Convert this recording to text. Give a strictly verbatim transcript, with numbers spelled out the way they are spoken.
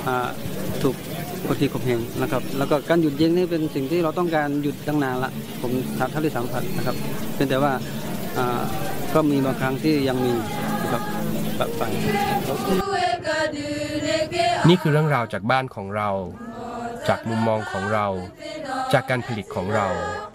ถูกกดขี่ข่มเหงนะครับแล้วก็การหยุดยิงนี่เป็นสิ่งที่เราต้องการหยุดตั้งนานละผมเท่าที่สัมผัสนะครับเป็นแต่ว่าก็มีบางครั้งที่ยังมีนะครับแบบไปนี่คือเรื่องราวจากบ้านของเราจากมุมมองของเราจากการผลิตของเรา